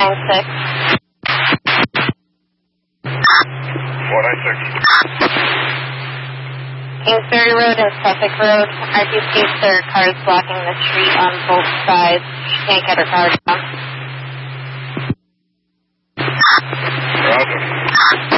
496. 496. Kingsbury Road and Suffolk Road. RTC, sir, cars blocking the street on both sides. She can't get her car down.